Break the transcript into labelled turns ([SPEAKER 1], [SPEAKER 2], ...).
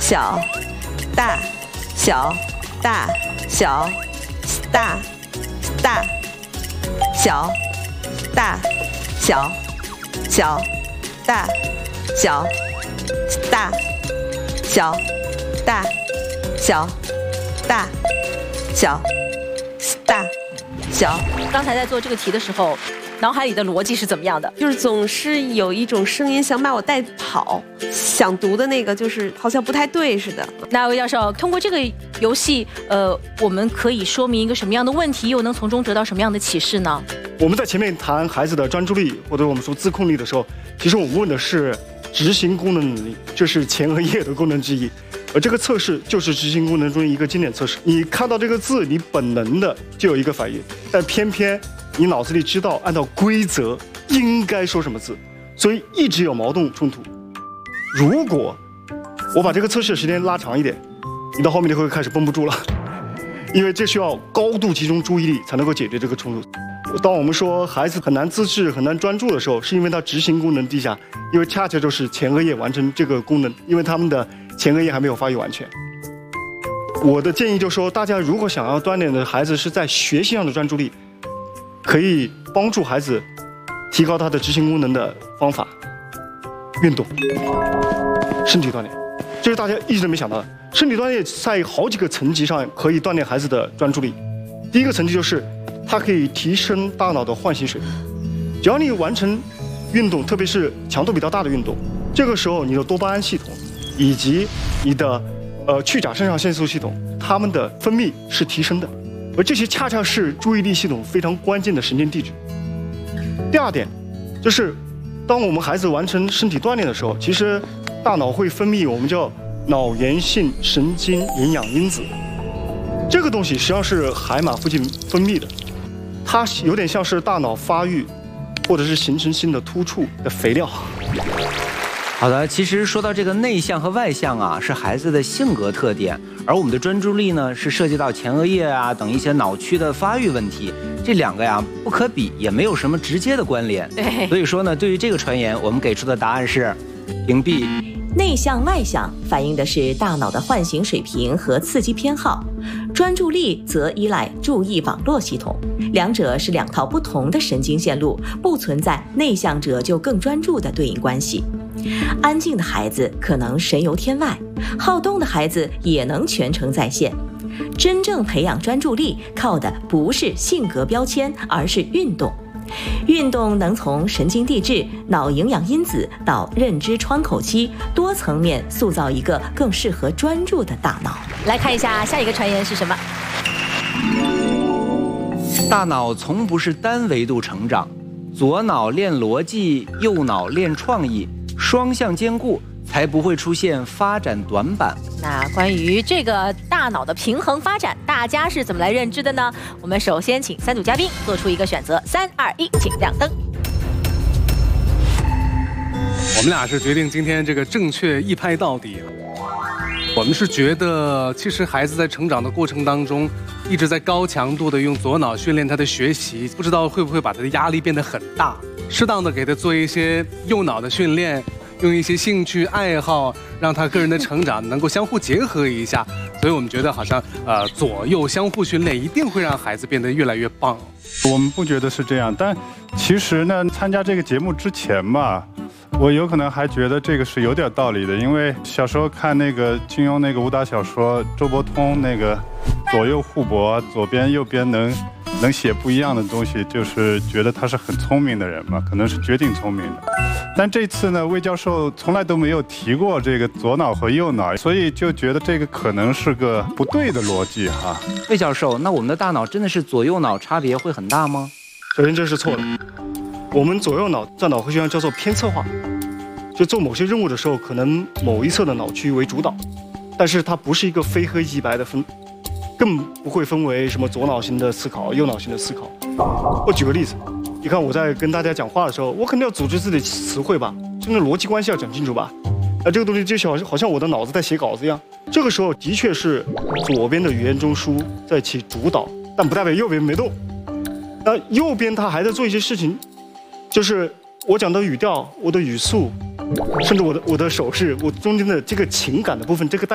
[SPEAKER 1] 小，大，小，大，小，大，大，小，大，小，小，大，小，大，小，大，小，大，小，大，小。
[SPEAKER 2] 刚才在做这个题的时候，脑海里的逻辑是怎么样的？
[SPEAKER 1] 就是总是有一种声音想把我带跑，想读的那个就是好像不太对似的。
[SPEAKER 2] 那魏教授，通过这个游戏，我们可以说明一个什么样的问题，又能从中得到什么样的启示呢？
[SPEAKER 3] 我们在前面谈孩子的专注力或者我们说自控力的时候，其实我们问的是执行功能能力，这是前额叶的功能之一。而这个测试就是执行功能中一个经典测试。你看到这个字，你本能的就有一个反应，但偏偏你脑子里知道按照规则应该说什么字，所以一直有矛盾冲突。如果我把这个测试的时间拉长一点，你到后面就会开始绷不住了，因为这需要高度集中注意力才能够解决这个冲突。当我们说孩子很难自制、很难专注的时候，是因为他执行功能低下，因为恰恰就是前额叶完成这个功能，因为他们的前额叶还没有发育完全。我的建议就是说，大家如果想要锻炼的孩子是在学习上的专注力，可以帮助孩子提高他的执行功能的方法，运动、身体锻炼，这是大家一直都没想到的。身体锻炼在好几个层级上可以锻炼孩子的专注力。第一个层级就是它可以提升大脑的唤醒水平。只要你完成运动，特别是强度比较大的运动，这个时候你的多巴胺系统以及你的去甲肾上腺素系统，它们的分泌是提升的，而这些恰恰是注意力系统非常关键的神经递质。第二点就是，当我们孩子完成身体锻炼的时候，其实大脑会分泌我们叫脑源性神经营养因子，这个东西实际上是海马附近分泌的，它有点像是大脑发育或者是形成新的突触的肥料。
[SPEAKER 4] 好的，其实说到这个内向和外向啊，是孩子的性格特点，而我们的专注力呢，是涉及到前额叶啊等一些脑区的发育问题，这两个呀不可比，也没有什么直接的关联。
[SPEAKER 2] 对，
[SPEAKER 4] 所以说呢，对于这个传言，我们给出的答案是屏蔽。
[SPEAKER 5] 内向外向反映的是大脑的唤醒水平和刺激偏好，专注力则依赖注意网络系统，两者是两套不同的神经线路，不存在内向者就更专注的对应关系。安静的孩子可能神游天外，好动的孩子也能全程在线。真正培养专注力，靠的不是性格标签，而是运动。运动能从神经递质、脑营养因子到认知窗口期，多层面塑造一个更适合专注的大脑。
[SPEAKER 2] 来看一下下一个传言是什么？
[SPEAKER 4] 大脑从不是单维度成长，左脑练逻辑，右脑练创意，双向兼顾，才不会出现发展短板。
[SPEAKER 2] 那关于这个大脑的平衡发展，大家是怎么来认知的呢？我们首先请三组嘉宾做出一个选择，3、2、1，请亮灯。
[SPEAKER 6] 我们俩是决定今天这个正确一拍到底。我们是觉得，其实孩子在成长的过程当中，一直在高强度的用左脑训练他的学习，不知道会不会把他的压力变得很大。适当的给他做一些右脑的训练，用一些兴趣爱好，让他个人的成长能够相互结合一下。所以我们觉得好像左右相互训练，一定会让孩子变得越来越棒。
[SPEAKER 7] 我们不觉得是这样，但其实呢，参加这个节目之前吧，我有可能还觉得这个是有点道理的，因为小时候看那个金庸那个武打小说，周伯通那个左右互搏，左边右边能写不一样的东西，就是觉得他是很聪明的人嘛，可能是绝顶聪明的。但这次呢，魏教授从来都没有提过这个左脑和右脑，所以就觉得这个可能是个不对的逻辑哈。
[SPEAKER 4] 魏教授，那我们的大脑真的是左右脑差别会很大吗？
[SPEAKER 3] 首先这是错的，我们左右脑在脑科学上叫做偏侧化，就做某些任务的时候，可能某一侧的脑区为主导，但是它不是一个非黑即白的分，更不会分为什么左脑型的思考、右脑型的思考。我举个例子，你看我在跟大家讲话的时候，我肯定要组织自己的词汇吧，就那逻辑关系要讲清楚吧。这个东西就好像我的脑子在写稿子一样。这个时候的确是左边的语言中枢在起主导，但不代表右边没动。右边它还在做一些事情，就是我讲的语调、我的语速，甚至我的手势，我中间的这个情感的部分，这个